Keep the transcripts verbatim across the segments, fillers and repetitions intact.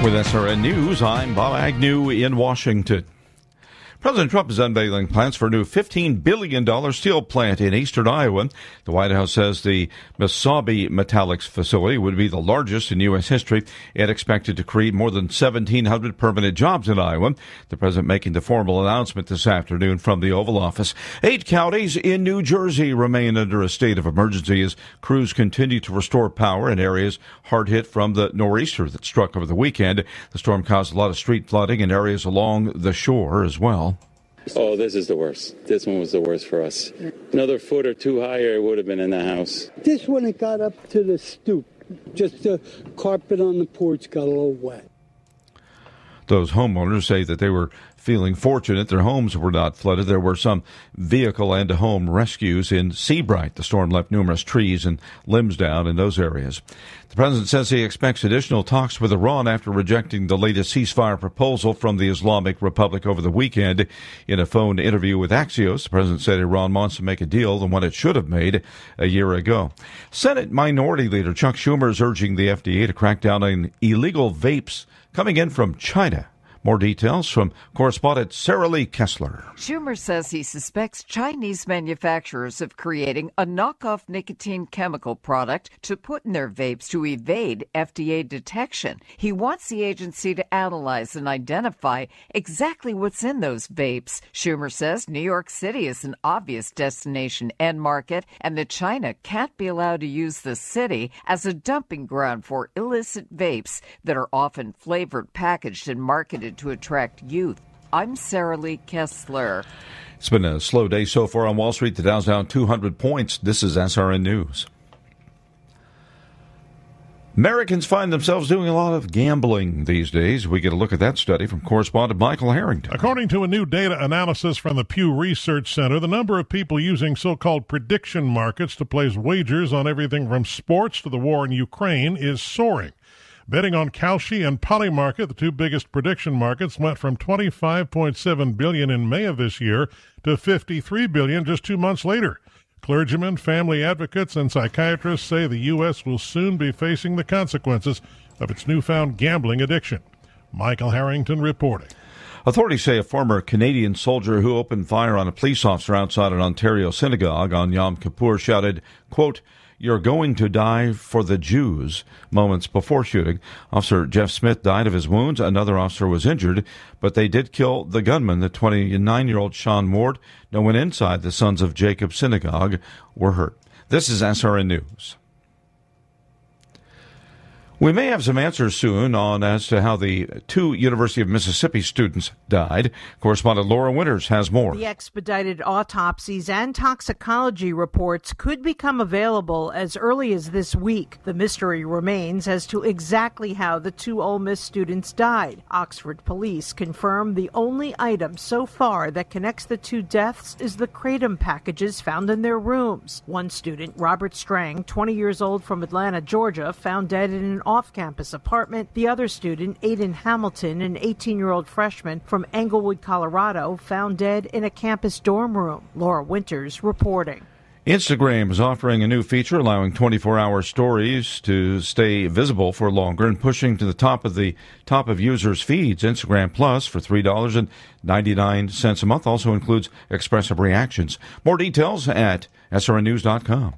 With S R N News, I'm Bob Agnew in Washington. President Trump is unveiling plans for a new fifteen billion dollars steel plant in eastern Iowa. The White House says the Mesabi Metallics facility would be the largest in U S history and expected to create more than seventeen hundred permanent jobs in Iowa. The president making the formal announcement this afternoon from the Oval Office. Eight counties in New Jersey remain under a state of emergency as crews continue to restore power in areas hard hit from the nor'easter that struck over the weekend. The storm caused a lot of street flooding in areas along the shore as well. Oh, this is the worst. This one was the worst for us. Another foot or two higher, it would have been in the house. This one, it got up to the stoop. Just the carpet on the porch got a little wet. Those homeowners say that they were feeling fortunate their homes were not flooded. There were some vehicle and home rescues in Seabright. The storm left numerous trees and limbs down in those areas. The president says he expects additional talks with Iran after rejecting the latest ceasefire proposal from the Islamic Republic over the weekend. In a phone interview with Axios, the president said Iran wants to make a deal than what it should have made a year ago. Senate Minority Leader Chuck Schumer is urging the F D A to crack down on illegal vapes coming in from China. More details from correspondent Sarah Lee Kessler. Schumer says he suspects Chinese manufacturers of creating a knockoff nicotine chemical product to put in their vapes to evade F D A detection. He wants the agency to analyze and identify exactly what's in those vapes. Schumer says New York City is an obvious destination and market, and that China can't be allowed to use the city as a dumping ground for illicit vapes that are often flavored, packaged, and marketed to attract youth. I'm Sarah Lee Kessler. It's been a slow day so far on Wall Street. The Dow's down two hundred points. This is S R N News. Americans find themselves doing a lot of gambling these days. We get a look at that study from correspondent Michael Harrington. According to a new data analysis from the Pew Research Center, the number of people using so-called prediction markets to place wagers on everything from sports to the war in Ukraine is soaring. Betting on Kalshi and Polymarket, the two biggest prediction markets, went from twenty-five point seven billion dollars in May of this year to fifty-three billion dollars just two months later. Clergymen, family advocates, and psychiatrists say the U S will soon be facing the consequences of its newfound gambling addiction. Michael Harrington reporting. Authorities say a former Canadian soldier who opened fire on a police officer outside an Ontario synagogue on Yom Kippur shouted, quote, "You're going to die for the Jews," moments before shooting. Officer Jeff Smith died of his wounds. Another officer was injured, but they did kill the gunman, the twenty-nine-year-old Sean Ward. No one inside the Sons of Jacob synagogue were hurt. This is S R N News. We may have some answers soon on as to how the two University of Mississippi students died. Correspondent Laura Winters has more. The expedited autopsies and toxicology reports could become available as early as this week. The mystery remains as to exactly how the two Ole Miss students died. Oxford police confirm the only item so far that connects the two deaths is the kratom packages found in their rooms. One student, Robert Strang, twenty years old from Atlanta, Georgia, found dead in an off-campus apartment. The other student, Aiden Hamilton, an eighteen-year-old freshman from Englewood, Colorado, found dead in a campus dorm room. Laura Winters reporting. Instagram is offering a new feature allowing twenty-four hour stories to stay visible for longer and pushing to the top of the top of users' feeds. Instagram Plus for three dollars and ninety-nine cents a month also includes expressive reactions. More details at S R N news dot com.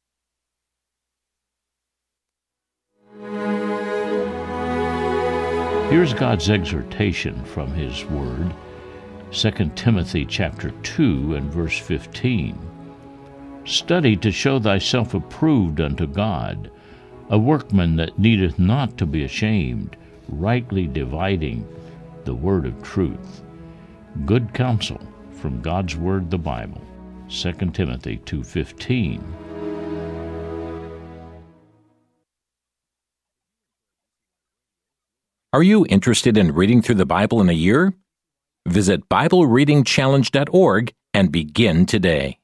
Here's God's exhortation from his word, Second Timothy chapter two and verse fifteen. Study to show thyself approved unto God, a workman that needeth not to be ashamed, rightly dividing the word of truth. Good counsel from God's word, the Bible. Second Timothy two fifteen. Are you interested in reading through the Bible in a year? Visit Bible Reading Challenge dot org and begin today.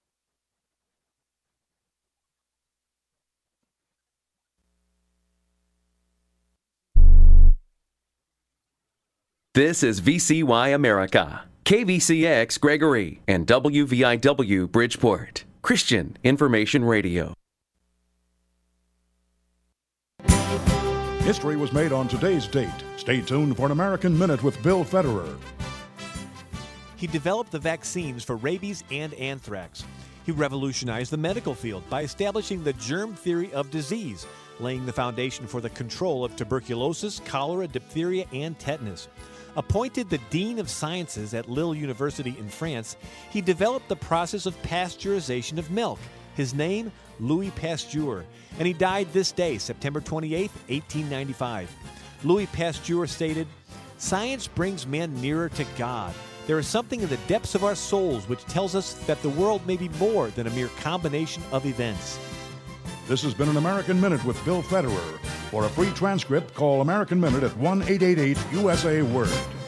This is V C Y America, K V C X Gregory, and W V I W Bridgeport, Christian Information Radio. History was made on today's date. Stay tuned for an American Minute with Bill Federer. He developed the vaccines for rabies and anthrax. He revolutionized the medical field by establishing the germ theory of disease, laying the foundation for the control of tuberculosis, cholera, diphtheria, and tetanus. Appointed the Dean of Sciences at Lille University in France, he developed the process of pasteurization of milk. His name, Louis Pasteur, and he died this day, September twenty-eighth, eighteen ninety-five. Louis Pasteur stated, "Science brings man nearer to God. There is something in the depths of our souls which tells us that the world may be more than a mere combination of events." This has been an American Minute with Bill Federer. For a free transcript, call American Minute at one eight eight eight U S A Word.